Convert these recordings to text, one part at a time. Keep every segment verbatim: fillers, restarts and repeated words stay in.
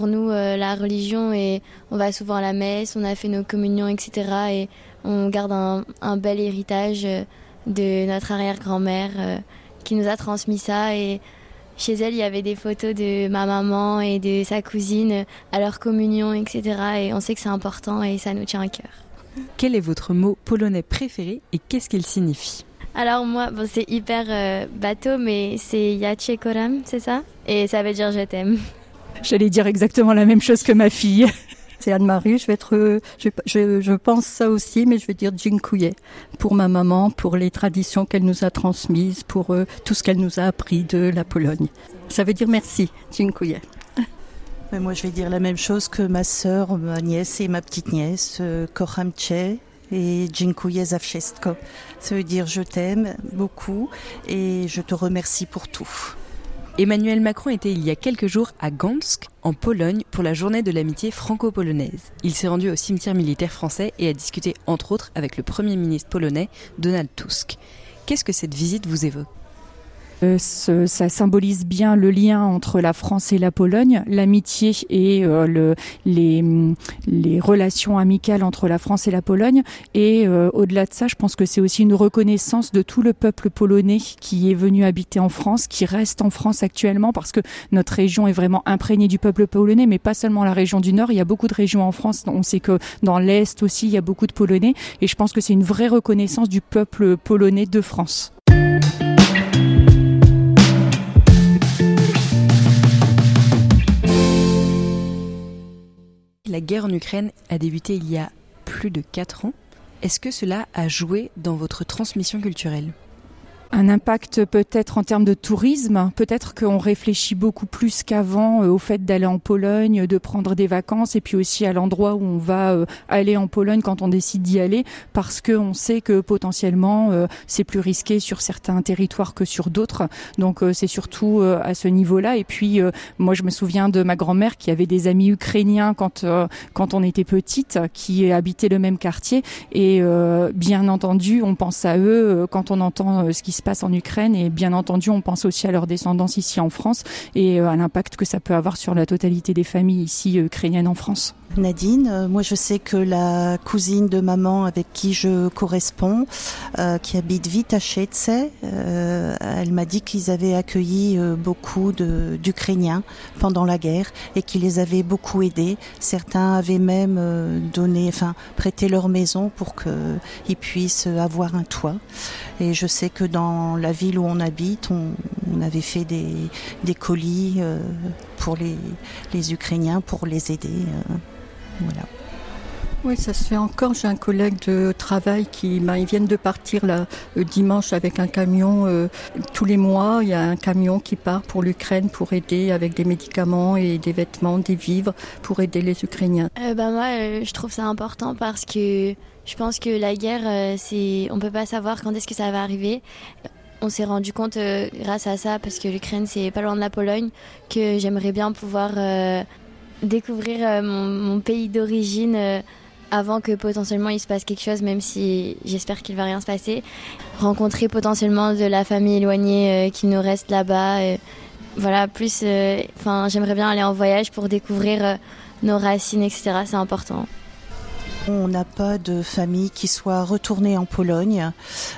Pour nous, euh, la religion, et on va souvent à la messe, on a fait nos communions, et cetera. Et on garde un, un bel héritage de notre arrière-grand-mère euh, qui nous a transmis ça. Et chez elle, il y avait des photos de ma maman et de sa cousine à leur communion, et cetera. Et on sait que c'est important et ça nous tient à cœur. Quel est votre mot polonais préféré et qu'est-ce qu'il signifie ? Alors moi, bon, c'est hyper euh, bateau, mais c'est Ja cię kocham, c'est ça ? Et ça veut dire je t'aime. J'allais dire exactement la même chose que ma fille. C'est Anne-Marie, je vais être, je, je, je pense ça aussi, mais je vais dire dziękuję pour ma maman, pour les traditions qu'elle nous a transmises, pour euh, tout ce qu'elle nous a appris de la Pologne. Ça veut dire merci, dziękuję. Mais moi, je vais dire la même chose que ma sœur, ma nièce et ma petite nièce, euh, kocham cię et dziękuję za wszystko. Ça veut dire je t'aime beaucoup et je te remercie pour tout. Emmanuel Macron était il y a quelques jours à Gdańsk, en Pologne, pour la journée de l'amitié franco-polonaise. Il s'est rendu au cimetière militaire français et a discuté entre autres avec le Premier ministre polonais, Donald Tusk. Qu'est-ce que cette visite vous évoque ? Euh, ce, ça symbolise bien le lien entre la France et la Pologne, l'amitié et euh, le, les, les relations amicales entre la France et la Pologne. Et euh, au-delà de ça, je pense que c'est aussi une reconnaissance de tout le peuple polonais qui est venu habiter en France, qui reste en France actuellement, parce que notre région est vraiment imprégnée du peuple polonais, mais pas seulement la région du Nord. Il y a beaucoup de régions en France. On sait que dans l'Est aussi, il y a beaucoup de Polonais. Et je pense que c'est une vraie reconnaissance du peuple polonais de France. La guerre en Ukraine a débuté il y a plus de quatre ans. Est-ce que cela a joué dans votre transmission culturelle ? Un impact peut-être en termes de tourisme, peut-être qu'on réfléchit beaucoup plus qu'avant au fait d'aller en Pologne, de prendre des vacances et puis aussi à l'endroit où on va aller en Pologne quand on décide d'y aller, parce qu'on sait que potentiellement c'est plus risqué sur certains territoires que sur d'autres. Donc c'est surtout à ce niveau-là. Et puis moi je me souviens de ma grand-mère qui avait des amis ukrainiens quand, quand on était petite, qui habitaient le même quartier et bien entendu on pense à eux quand on entend ce qui se passe en Ukraine et bien entendu on pense aussi à leur descendance ici en France et à l'impact que ça peut avoir sur la totalité des familles ici ukrainiennes en France. Nadine, euh, moi je sais que la cousine de maman avec qui je corresponds, euh, qui habite Witachece, euh, elle m'a dit qu'ils avaient accueilli euh, beaucoup de, d'Ukrainiens pendant la guerre et qu'ils les avaient beaucoup aidés. Certains avaient même euh, donné, enfin prêté leur maison pour qu'ils puissent avoir un toit. Et je sais que dans la ville où on habite, on, on avait fait des, des colis euh, pour les, les Ukrainiens pour les aider. Euh. Voilà. Oui, ça se fait encore. J'ai un collègue de travail qui, ben, ils viennent de partir là, euh, dimanche avec un camion. Euh, tous les mois, il y a un camion qui part pour l'Ukraine pour aider avec des médicaments et des vêtements, des vivres pour aider les Ukrainiens. Euh, bah moi, euh, je trouve ça important parce que je pense que la guerre, euh, c'est, on peut pas savoir quand est-ce que ça va arriver. On s'est rendu compte euh, grâce à ça, parce que l'Ukraine, c'est pas loin de la Pologne, que j'aimerais bien pouvoir euh, découvrir euh, mon, mon pays d'origine euh, avant que potentiellement il se passe quelque chose, même si j'espère qu'il va rien se passer. Rencontrer potentiellement de la famille éloignée euh, qui nous reste là-bas. Euh, voilà, plus, enfin, euh, j'aimerais bien aller en voyage pour découvrir euh, nos racines, et cetera. C'est important. On n'a pas de famille qui soit retournée en Pologne.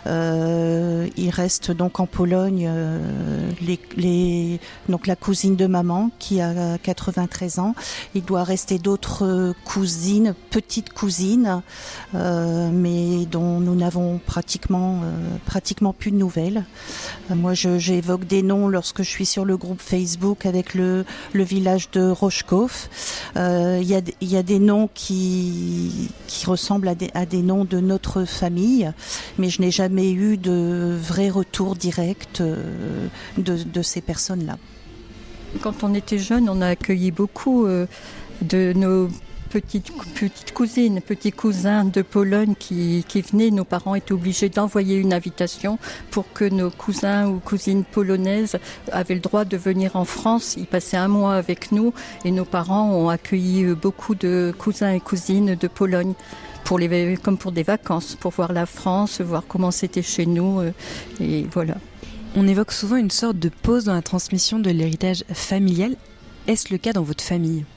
Euh, il reste donc en Pologne euh, les, les, donc la cousine de maman qui a quatre-vingt-treize ans. Il doit rester d'autres cousines, petites cousines, euh, mais dont nous n'avons pratiquement, euh, pratiquement plus de nouvelles. Euh, moi, je, j'évoque des noms lorsque je suis sur le groupe Facebook avec le, le village de Rochkov. Euh, il y a, il y a des noms qui qui ressemblent à des, à des noms de notre famille, mais je n'ai jamais eu de vrai retour direct de, de ces personnes-là. Quand on était jeune, on a accueilli beaucoup euh, de nos petites, petites cousines, petits cousins de Pologne qui, qui venaient. Nos parents étaient obligés d'envoyer une invitation pour que nos cousins ou cousines polonaises avaient le droit de venir en France. Ils passaient un mois avec nous et nos parents ont accueilli beaucoup de cousins et cousines de Pologne. Pour les, comme pour des vacances, pour voir la France, voir comment c'était chez nous, euh, et voilà. On évoque souvent une sorte de pause dans la transmission de l'héritage familial. Est-ce le cas dans votre famille ?